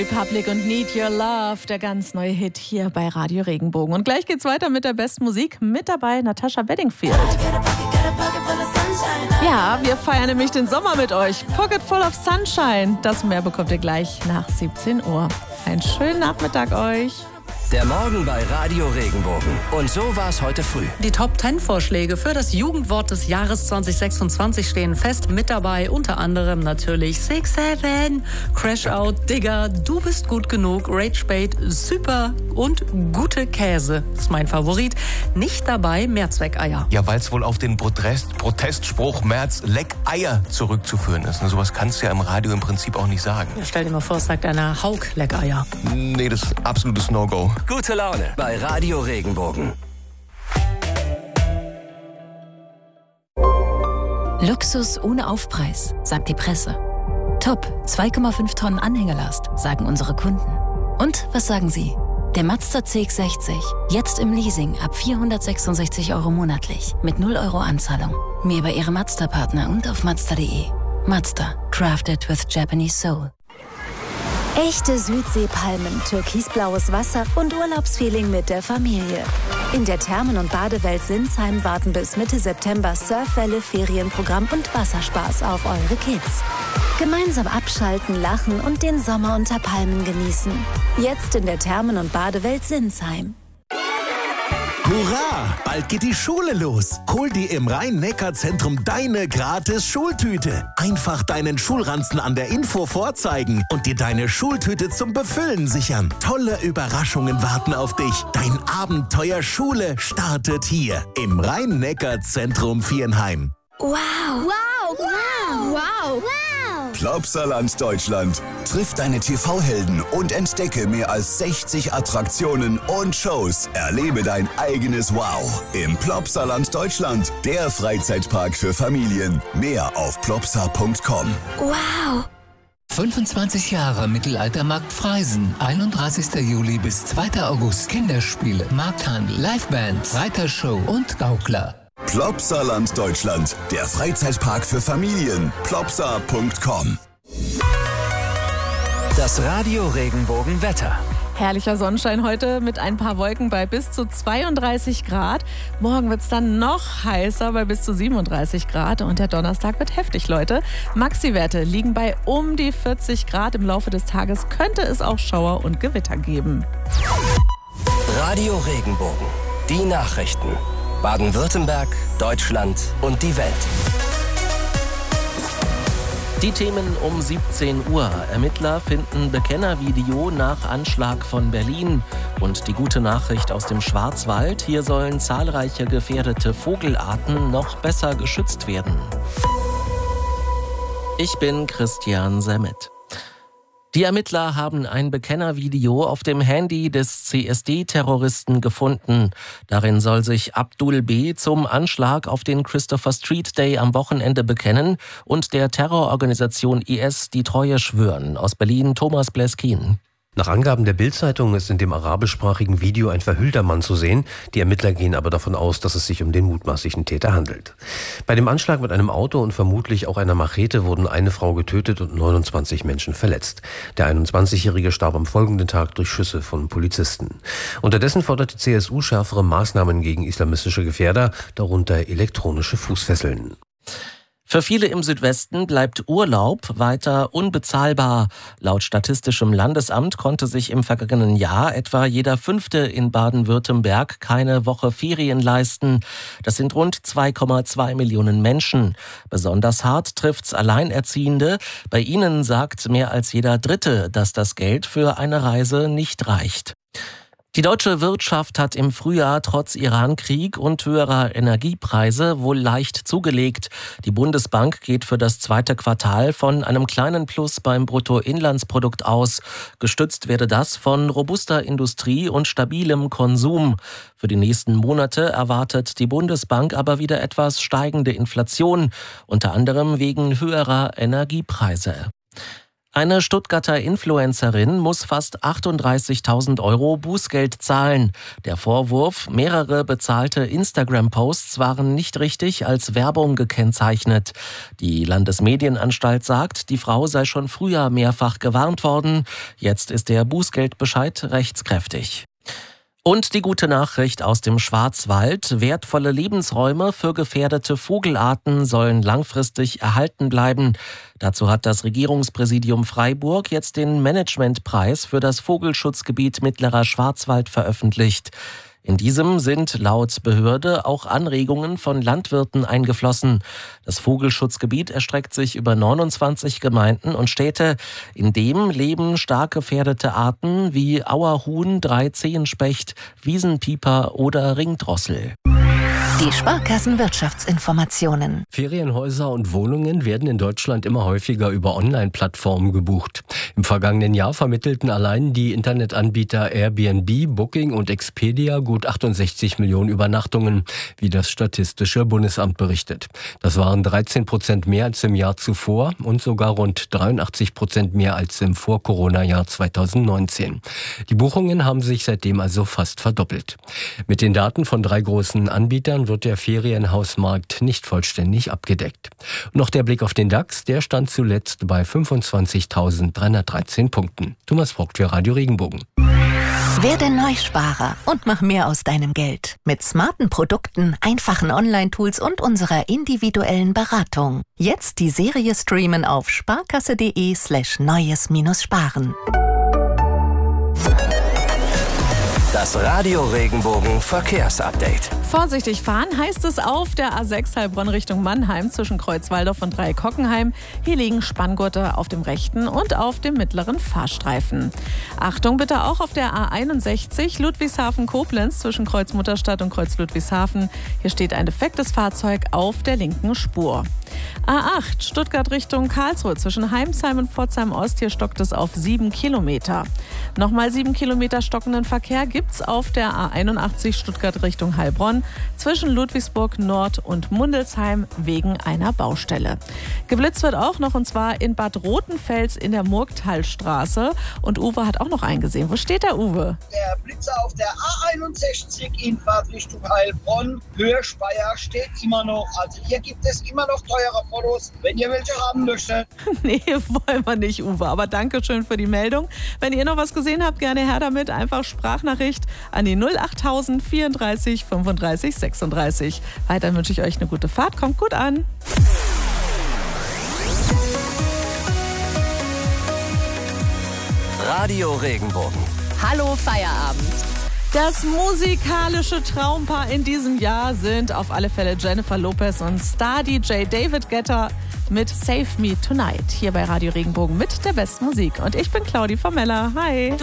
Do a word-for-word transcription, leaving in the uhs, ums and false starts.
Republic und Need Your Love, der ganz neue Hit hier bei Radio Regenbogen. Und gleich geht's weiter mit der besten Musik. Mit dabei Natasha Bedingfield. Ja, wir feiern nämlich den Sommer mit euch. Pocket Full of Sunshine. Das und mehr bekommt ihr gleich nach siebzehn Uhr. Einen schönen Nachmittag euch. Der Morgen bei Radio Regenbogen. Und so war es heute früh. Die Top zehn Vorschläge für das Jugendwort des Jahres zwanzig sechsundzwanzig stehen fest. Mit dabei unter anderem natürlich Six Seven, Crash Out, Digger, Du bist gut genug, Rage Bait, Super und Gute Käse. Das ist mein Favorit. Nicht dabei Mehrzweckeier. Ja, weil es wohl auf den Protest, Protestspruch Merz Leck Eier zurückzuführen ist. Sowas kannst du ja im Radio im Prinzip auch nicht sagen. Ja, stell dir mal vor, es sagt einer Haug Leck Eier. Nee, das ist absolutes No-Go. Gute Laune bei Radio Regenbogen. Luxus ohne Aufpreis, sagt die Presse. Top, zwei Komma fünf Tonnen Anhängelast, sagen unsere Kunden. Und was sagen Sie? Der Mazda C X sechzig, jetzt im Leasing ab vierhundertsechsundsechzig Euro monatlich, mit null Euro Anzahlung. Mehr bei Ihrem Mazda-Partner und auf mazda punkt de. Mazda, crafted with Japanese soul. Echte Südseepalmen, türkisblaues Wasser und Urlaubsfeeling mit der Familie. In der Thermen- und Badewelt Sinsheim warten bis Mitte September Surfwelle, Ferienprogramm und Wasserspaß auf eure Kids. Gemeinsam abschalten, lachen und den Sommer unter Palmen genießen. Jetzt in der Thermen- und Badewelt Sinsheim. Hurra! Bald geht die Schule los. Hol dir im Rhein-Neckar-Zentrum deine gratis Schultüte. Einfach deinen Schulranzen an der Info vorzeigen und dir deine Schultüte zum Befüllen sichern. Tolle Überraschungen warten auf dich. Dein Abenteuer Schule startet hier im Rhein-Neckar-Zentrum Viernheim. Wow! Wow! Wow! Wow! Wow! Plopsaland Deutschland. Triff deine T V-Helden und entdecke mehr als sechzig Attraktionen und Shows. Erlebe dein eigenes Wow im Plopsaland Deutschland, der Freizeitpark für Familien. Mehr auf plopsa punkt com. Wow! fünfundzwanzig Jahre Mittelaltermarkt Freisen. einunddreißigster Juli bis zweiter August. Kinderspiele, Markthandel, Liveband, Reitershow und Gaukler. Plopsaland Deutschland, der Freizeitpark für Familien. plopsa punkt com. Das Radio Regenbogen Wetter. Herrlicher Sonnenschein heute mit ein paar Wolken bei bis zu zweiunddreißig Grad. Morgen wird es dann noch heißer bei bis zu siebenunddreißig Grad. Und der Donnerstag wird heftig, Leute. Maxi-Werte liegen bei um die vierzig Grad. Im Laufe des Tages könnte es auch Schauer und Gewitter geben. Radio Regenbogen. Die Nachrichten. Baden-Württemberg, Deutschland und die Welt. Die Themen um siebzehn Uhr. Ermittler finden Bekennervideo nach Anschlag von Berlin. Und die gute Nachricht aus dem Schwarzwald. Hier sollen zahlreiche gefährdete Vogelarten noch besser geschützt werden. Ich bin Christian Semmet. Die Ermittler haben ein Bekennervideo auf dem Handy des C S D-Terroristen gefunden. Darin soll sich Abdul B. zum Anschlag auf den Christopher Street Day am Wochenende bekennen und der Terrororganisation I S die Treue schwören. Aus Berlin Thomas Bleskin. Nach Angaben der Bild-Zeitung ist in dem arabischsprachigen Video ein verhüllter Mann zu sehen. Die Ermittler gehen aber davon aus, dass es sich um den mutmaßlichen Täter handelt. Bei dem Anschlag mit einem Auto und vermutlich auch einer Machete wurden eine Frau getötet und neunundzwanzig Menschen verletzt. Der einundzwanzigjährige starb am folgenden Tag durch Schüsse von Polizisten. Unterdessen fordert die C S U schärfere Maßnahmen gegen islamistische Gefährder, darunter elektronische Fußfesseln. Für viele im Südwesten bleibt Urlaub weiter unbezahlbar. Laut Statistischem Landesamt konnte sich im vergangenen Jahr etwa jeder Fünfte in Baden-Württemberg keine Woche Ferien leisten. Das sind rund zwei Komma zwei Millionen Menschen. Besonders hart trifft's Alleinerziehende. Bei ihnen sagt mehr als jeder Dritte, dass das Geld für eine Reise nicht reicht. Die deutsche Wirtschaft hat im Frühjahr trotz Iran-Krieg und höherer Energiepreise wohl leicht zugelegt. Die Bundesbank geht für das zweite Quartal von einem kleinen Plus beim Bruttoinlandsprodukt aus. Gestützt werde das von robuster Industrie und stabilem Konsum. Für die nächsten Monate erwartet die Bundesbank aber wieder etwas steigende Inflation, unter anderem wegen höherer Energiepreise. Eine Stuttgarter Influencerin muss fast achtunddreißigtausend Euro Bußgeld zahlen. Der Vorwurf, mehrere bezahlte Instagram-Posts waren nicht richtig als Werbung gekennzeichnet. Die Landesmedienanstalt sagt, die Frau sei schon früher mehrfach gewarnt worden. Jetzt ist der Bußgeldbescheid rechtskräftig. Und die gute Nachricht aus dem Schwarzwald. Wertvolle Lebensräume für gefährdete Vogelarten sollen langfristig erhalten bleiben. Dazu hat das Regierungspräsidium Freiburg jetzt den Managementpreis für das Vogelschutzgebiet Mittlerer Schwarzwald veröffentlicht. In diesem sind laut Behörde auch Anregungen von Landwirten eingeflossen. Das Vogelschutzgebiet erstreckt sich über neunundzwanzig Gemeinden und Städte. In dem leben stark gefährdete Arten wie Auerhuhn, Dreizehenspecht, Wiesenpieper oder Ringdrossel. Die Sparkassen-Wirtschaftsinformationen. Ferienhäuser und Wohnungen werden in Deutschland immer häufiger über Online-Plattformen gebucht. Im vergangenen Jahr vermittelten allein die Internetanbieter Airbnb, Booking und Expedia gut achtundsechzig Millionen Übernachtungen, wie das Statistische Bundesamt berichtet. Das waren dreizehn Prozent mehr als im Jahr zuvor und sogar rund dreiundachtzig Prozent mehr als im Vor-Corona-Jahr zweitausendneunzehn. Die Buchungen haben sich seitdem also fast verdoppelt. Mit den Daten von drei großen Anbietern wird der Ferienhausmarkt nicht vollständig abgedeckt. Noch der Blick auf den DAX, der stand zuletzt bei fünfundzwanzigtausenddreihundertdreizehn Punkten. Thomas Vogt für Radio Regenbogen. Werde Neusparer und mach mehr aus deinem Geld. Mit smarten Produkten, einfachen Online-Tools und unserer individuellen Beratung. Jetzt die Serie streamen auf sparkasse.de slash neues-sparen. Das Radio Regenbogen Verkehrsupdate. Vorsichtig fahren heißt es auf der A sechs Heilbronn Richtung Mannheim zwischen Kreuzwaldorf und Dreieck-Hockenheim. Hier liegen Spanngurte auf dem rechten und auf dem mittleren Fahrstreifen. Achtung bitte auch auf der A einundsechzig Ludwigshafen-Koblenz zwischen Kreuz Mutterstadt und Kreuz Ludwigshafen. Hier steht ein defektes Fahrzeug auf der linken Spur. A acht Stuttgart Richtung Karlsruhe zwischen Heimsheim und Pforzheim Ost. Hier stockt es auf sieben Kilometer. Nochmal sieben Kilometer stockenden Verkehr gibt's auf der A einundachtzig Stuttgart Richtung Heilbronn zwischen Ludwigsburg Nord und Mundelsheim wegen einer Baustelle. Geblitzt wird auch noch, und zwar in Bad Rotenfels in der Murgtalstraße. Und Uwe hat auch noch eingesehen. Wo steht der Uwe? Der Blitzer auf der A einundsechzig in Fahrtrichtung Heilbronn, Höhe Speyer, steht immer noch. Also hier gibt es immer noch teure Fotos, wenn ihr welche haben möchtet. Nee, wollen wir nicht, Uwe. Aber danke schön für die Meldung. Wenn ihr noch was gesehen habt, gerne her damit. Einfach Sprachnachricht an die null achttausend vierunddreißig fünfunddreißig sechsunddreißig. Weiter wünsche ich euch eine gute Fahrt. Kommt gut an. Radio Regenbogen. Hallo Feierabend. Das musikalische Traumpaar in diesem Jahr sind auf alle Fälle Jennifer Lopez und Star-D J David Guetta mit Save Me Tonight. Hier bei Radio Regenbogen mit der besten Musik. Und ich bin Claudi Formella. Hi.